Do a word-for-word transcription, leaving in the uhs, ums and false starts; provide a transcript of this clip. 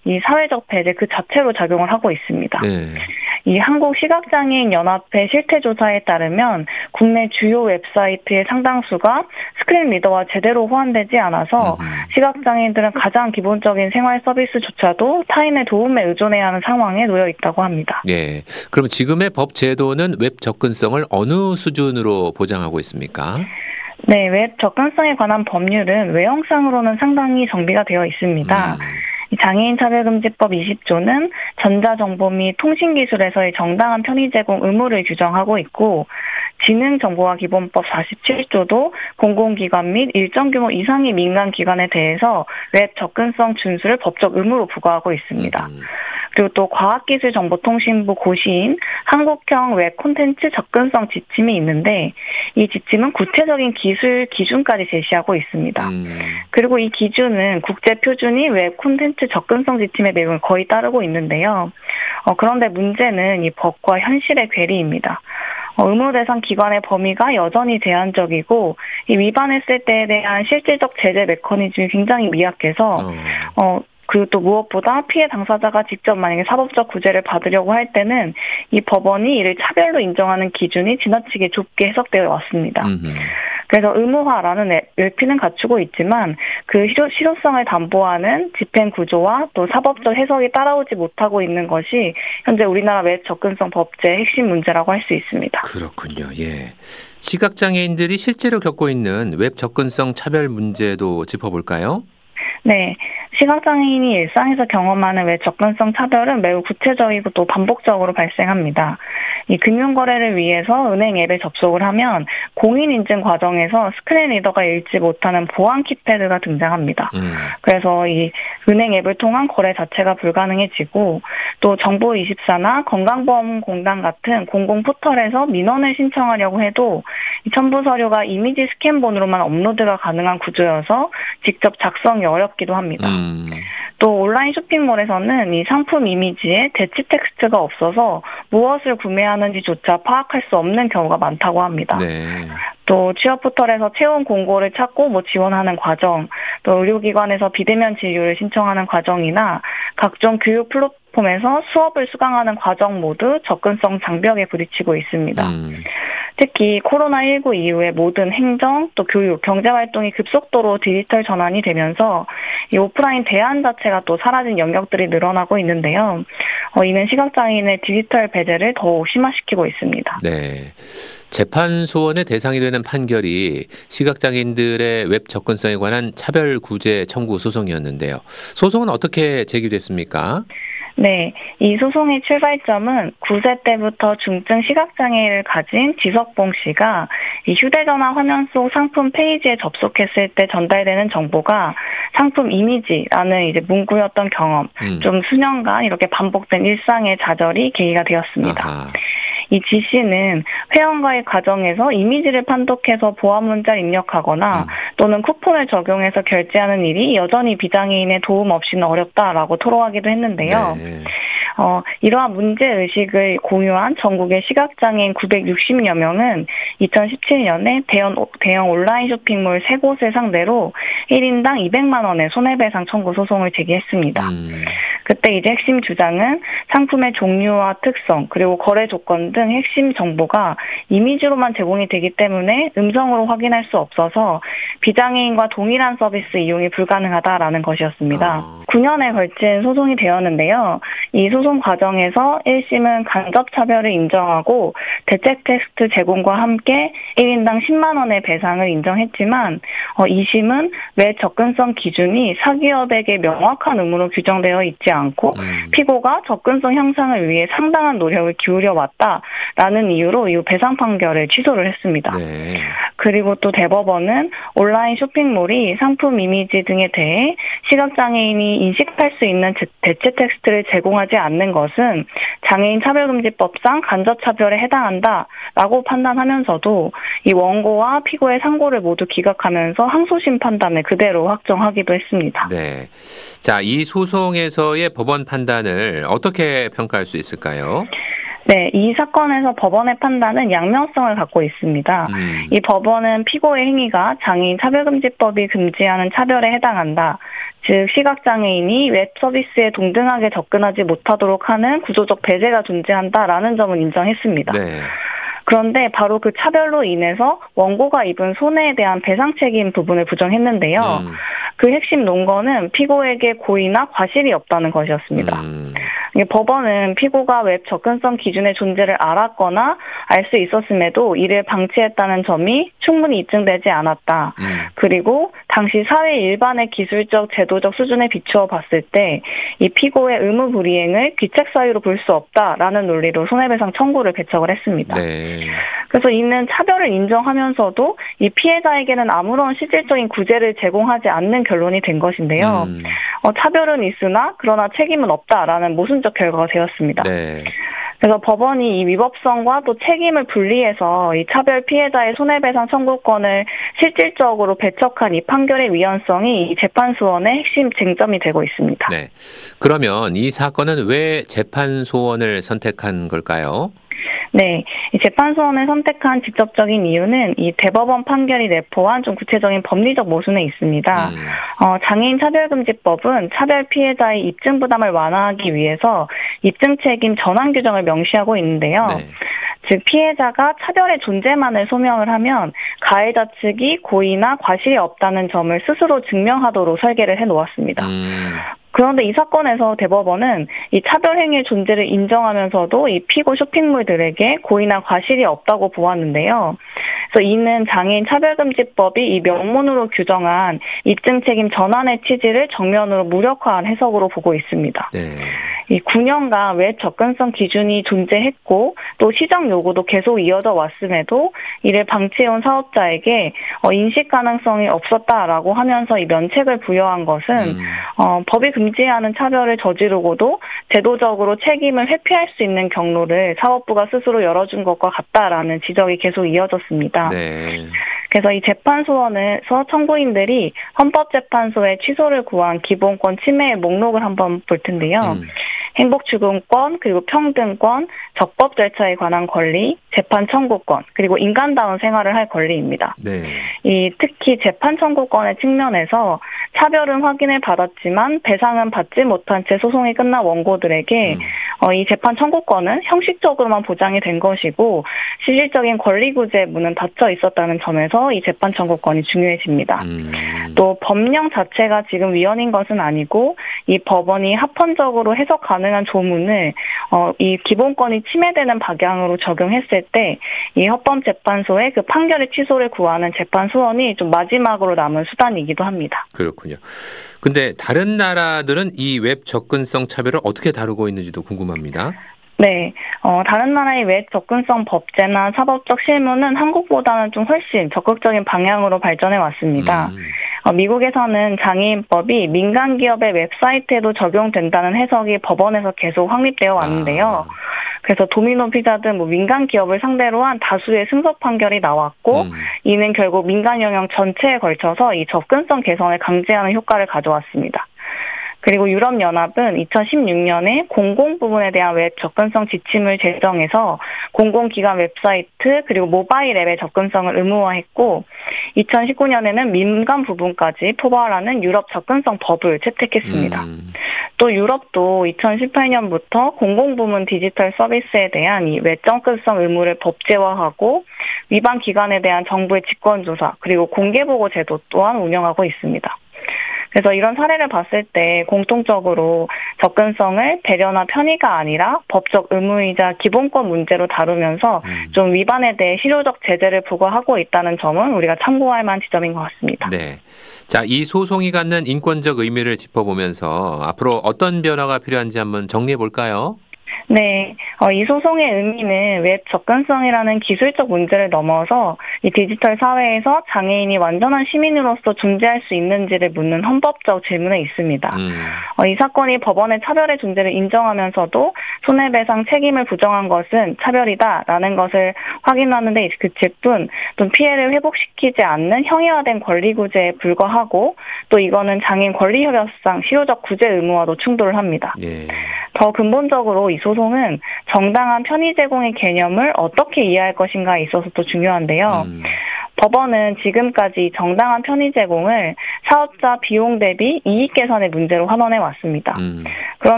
이 사회적 배제 그 자체로 작용을 하고 있습니다. 네. 이 한국시각장애인연합회 실태조사에 따르면 국내 주요 웹사이트의 상당수가 스크린 리더와 제대로 호환되지 않아서 음흠. 시각장애인들은 가장 기본적인 생활 서비스조차도 타인의 도움에 의존해야 하는 상황에 놓여 있다고 합니다. 예. 그럼 지금의 법 제도는 웹 접근성을 어느 수준으로 보장하고 있습니까? 네, 웹 접근성에 관한 법률은 외형상으로는 상당히 정비가 되어 있습니다. 음. 장애인차별금지법 이십 조는 전자정보 및 통신기술에서의 정당한 편의 제공 의무를 규정하고 있고 지능정보화기본법 사십칠 조도 공공기관 및 일정 규모 이상의 민간기관에 대해서 웹 접근성 준수를 법적 의무로 부과하고 있습니다. 음. 그리고 또 과학기술정보통신부 고시인 한국형 웹 콘텐츠 접근성 지침이 있는데 이 지침은 구체적인 기술 기준까지 제시하고 있습니다. 음. 그리고 이 기준은 국제표준이 웹 콘텐츠 접근성 지침의 내용을 거의 따르고 있는데요. 어, 그런데 문제는 이 법과 현실의 괴리입니다. 어, 의무 대상 기관의 범위가 여전히 제한적이고 이 위반했을 때에 대한 실질적 제재 메커니즘이 굉장히 미약해서 어. 어, 그리고 또 무엇보다 피해 당사자가 직접 만약에 사법적 구제를 받으려고 할 때는 이 법원이 이를 차별로 인정하는 기준이 지나치게 좁게 해석되어 왔습니다. 음흠. 그래서 의무화라는 엘피는 갖추고 있지만 그 실효, 실효성을 담보하는 집행 구조와 또 사법적 해석이 따라오지 못하고 있는 것이 현재 우리나라 웹 접근성 법제의 핵심 문제라고 할 수 있습니다. 그렇군요. 예. 시각장애인들이 실제로 겪고 있는 웹 접근성 차별 문제도 짚어볼까요? 네. 시각장애인이 일상에서 경험하는 웹 접근성 차별은 매우 구체적이고 또 반복적으로 발생합니다. 이 금융거래를 위해서 은행 앱에 접속을 하면 공인인증 과정에서 스크린 리더가 읽지 못하는 보안 키패드가 등장합니다. 음. 그래서 이 은행 앱을 통한 거래 자체가 불가능해지고 또 정보이십사나 건강보험공단 같은 공공 포털에서 민원을 신청하려고 해도 이 첨부 서류가 이미지 스캔본으로만 업로드가 가능한 구조여서 직접 작성이 어렵기도 합니다. 음. 또 온라인 쇼핑몰에서는 이 상품 이미지에 대체 텍스트가 없어서 무엇을 구매하는지조차 파악할 수 없는 경우가 많다고 합니다. 네. 또 취업 포털에서 채용 공고를 찾고 뭐 지원하는 과정, 또 의료기관에서 비대면 진료를 신청하는 과정이나 각종 교육 플랫폼에서 수업을 수강하는 과정 모두 접근성 장벽에 부딪히고 있습니다. 음. 특히 코로나십구 이후에 모든 행정, 또 교육, 경제활동이 급속도로 디지털 전환이 되면서 이 오프라인 대안 자체가 또 사라진 영역들이 늘어나고 있는데요. 어, 이는 시각장애인의 디지털 배제를 더욱 심화시키고 있습니다. 네. 재판 소원의 대상이 되는 판결이 시각장애인들의 웹 접근성에 관한 차별 구제 청구 소송이었는데요. 소송은 어떻게 제기됐습니까? 네, 이 소송의 출발점은 구 세 때부터 중증 시각장애를 가진 지석봉 씨가 이 휴대전화 화면 속 상품 페이지에 접속했을 때 전달되는 정보가 상품 이미지라는 이제 문구였던 경험, 음. 좀 수년간 이렇게 반복된 일상의 좌절이 계기가 되었습니다. 아하. 이 지 씨는 회원가입 과정에서 이미지를 판독해서 보안 문자를 입력하거나 음. 또는 쿠폰을 적용해서 결제하는 일이 여전히 비장애인의 도움 없이는 어렵다라고 토로하기도 했는데요. 네. 어, 이러한 문제의식을 공유한 전국의 시각장애인 구백육십여 명은 이천십칠 년에 대형, 대형 온라인 쇼핑몰 세 곳을 상대로 일 인당 이백만 원의 손해배상 청구 소송을 제기했습니다. 음. 그때 이제 핵심 주장은 상품의 종류와 특성 그리고 거래 조건 등 핵심 정보가 이미지로만 제공이 되기 때문에 음성으로 확인할 수 없어서 비장애인과 동일한 서비스 이용이 불가능하다라는 것이었습니다. 아. 구 년에 걸친 소송이 되었는데요. 이 소송 과정에서 일 심은 간접 차별을 인정하고 대책 텍스트 제공과 함께 일 인당 십만 원의 배상을 인정했지만 어, 이 심은 왜 접근성 기준이 사기업에게 명확한 의무로 규정되어 있지 않고 음. 피고가 접근성 향상을 위해 상당한 노력을 기울여 왔다라는 이유로 이 배상 판결을 취소를 했습니다. 네. 그리고 또 대법원은 온라인 쇼핑몰이 상품 이미지 등에 대해 시각장애인이 인식할 수 있는 대체 텍스트를 제공하지 않는 것은 장애인 차별금지법상 간접차별에 해당한다라고 판단하면서도 이 원고와 피고의 상고를 모두 기각하면서 항소심 판단을 그대로 확정하기도 했습니다. 네. 자, 이 소송에서의 법원 판단을 어떻게 평가할 수 있을까요? 네, 이 사건에서 법원의 판단은 양면성을 갖고 있습니다. 음. 이 법원은 피고의 행위가 장애인 차별금지법이 금지하는 차별에 해당한다. 즉 시각장애인이 웹 서비스에 동등하게 접근하지 못하도록 하는 구조적 배제가 존재한다라는 점은 인정했습니다. 네. 그런데 바로 그 차별로 인해서 원고가 입은 손해에 대한 배상 책임 부분을 부정했는데요. 음. 그 핵심 논거는 피고에게 고의나 과실이 없다는 것이었습니다. 음. 법원은 피고가 웹 접근성 기준의 존재를 알았거나 알 수 있었음에도 이를 방치했다는 점이 충분히 입증되지 않았다. 음. 그리고 당시 사회 일반의 기술적, 제도적 수준에 비추어 봤을 때 이 피고의 의무 불이행을 귀책 사유로 볼 수 없다라는 논리로 손해배상 청구를 배척을 했습니다. 네. 그래서 이는 차별을 인정하면서도 이 피해자에게는 아무런 실질적인 구제를 제공하지 않는 결론이 된 것인데요. 음. 어, 차별은 있으나 그러나 책임은 없다라는 모순적 결과가 되었습니다. 네. 그래서 법원이 이 위법성과 또 책임을 분리해서 이 차별 피해자의 손해배상 청구권을 실질적으로 배척한 이 판결의 위헌성이 이 재판소원의 핵심 쟁점이 되고 있습니다. 네. 그러면 이 사건은 왜 재판소원을 선택한 걸까요? 네, 이 재판소원을 선택한 직접적인 이유는 이 대법원 판결이 내포한 좀 구체적인 법리적 모순에 있습니다. 음. 어, 장애인 차별금지법은 차별 피해자의 입증 부담을 완화하기 위해서 입증 책임 전환 규정을 명시하고 있는데요. 네. 즉 피해자가 차별의 존재만을 소명을 하면 가해자 측이 고의나 과실이 없다는 점을 스스로 증명하도록 설계를 해놓았습니다. 음. 그런데 이 사건에서 대법원은 이 차별 행위의 존재를 인정하면서도 이 피고 쇼핑몰들에게 고의나 과실이 없다고 보았는데요. 그래서 이는 장애인 차별금지법이 이 명문으로 규정한 입증 책임 전환의 취지를 정면으로 무력화한 해석으로 보고 있습니다. 네. 이 구 년간 웹 접근성 기준이 존재했고 또 시정 요구도 계속 이어져 왔음에도 이를 방치해온 사업자에게 어, 인식 가능성이 없었다라고 하면서 이 면책을 부여한 것은 음. 어, 법이 금지하는 차별을 저지르고도 제도적으로 책임을 회피할 수 있는 경로를 사법부가 스스로 열어준 것과 같다라는 지적이 계속 이어졌습니다. 네. 그래서 이 재판소원에서 청구인들이 헌법재판소에 취소를 구한 기본권 침해의 목록을 한번 볼 텐데요. 음. 행복추구권, 그리고 평등권, 적법 절차에 관한 권리, 재판 청구권, 그리고 인간다운 생활을 할 권리입니다. 네. 이 특히 재판 청구권의 측면에서 차별은 확인을 받았지만 배상은 받지 못한 채 소송이 끝난 원고들에게 음. 어, 이 재판 청구권은 형식적으로만 보장이 된 것이고 실질적인 권리 구제 문은 닫혀 있었다는 점에서 이 재판 청구권이 중요해집니다. 음. 또 법령 자체가 지금 위헌인 것은 아니고 이 법원이 합헌적으로 해석 가능한 조문을 어, 이 기본권이 침해되는 방향으로 적용했을 때 이 헌법재판소의 그 판결의 취소를 구하는 재판 소원이 좀 마지막으로 남은 수단이기도 합니다. 그렇군요. 근데 다른 나라들은 이 웹 접근성 차별을 어떻게 다루고 있는지도 궁금합니다. 네, 어, 다른 나라의 웹 접근성 법제나 사법적 실무는 한국보다는 좀 훨씬 적극적인 방향으로 발전해 왔습니다. 음. 어, 미국에서는 장애인법이 민간 기업의 웹사이트에도 적용된다는 해석이 법원에서 계속 확립되어 왔는데요. 아. 그래서 도미노 피자 등 뭐 민간 기업을 상대로 한 다수의 승소 판결이 나왔고 음. 이는 결국 민간 영역 전체에 걸쳐서 이 접근성 개선을 강제하는 효과를 가져왔습니다. 그리고 유럽연합은 이천십육 년에 공공 부문에 대한 웹 접근성 지침을 제정해서 공공기관 웹사이트 그리고 모바일 앱의 접근성을 의무화했고 이천십구 년에는 민간 부분까지 포괄하는 유럽 접근성 법을 채택했습니다. 음. 또 유럽도 이천십팔 년부터 공공부문 디지털 서비스에 대한 이 웹 접근성 의무를 법제화하고 위반 기관에 대한 정부의 직권조사 그리고 공개보고 제도 또한 운영하고 있습니다. 그래서 이런 사례를 봤을 때 공통적으로 접근성을 배려나 편의가 아니라 법적 의무이자 기본권 문제로 다루면서 음. 좀 위반에 대해 실효적 제재를 부과하고 있다는 점은 우리가 참고할 만한 지점인 것 같습니다. 네. 자, 이 소송이 갖는 인권적 의미를 짚어보면서 앞으로 어떤 변화가 필요한지 한번 정리해 볼까요? 네, 어, 이 소송의 의미는 웹 접근성이라는 기술적 문제를 넘어서 이 디지털 사회에서 장애인이 완전한 시민으로서 존재할 수 있는지를 묻는 헌법적 질문에 있습니다. 음. 어, 이 사건이 법원의 차별의 존재를 인정하면서도 손해배상 책임을 부정한 것은 차별이다라는 것을 확인하는 데 그칠 뿐, 또 피해를 회복시키지 않는 형이화된 권리 구제에 불과하고 또 이거는 장애인 권리협약상 실효적 구제 의무와도 충돌을 합니다. 예. 더 근본적으로 이 소송은 정당한 편의 제공의 개념을 어떻게 이해할 것인가에 있어서 또 중요한데요. 음. 법원은 지금까지 정당한 편의 제공을 사업자 비용 대비 이익 계산의 문제로 환원해 왔습니다. 음. 그럼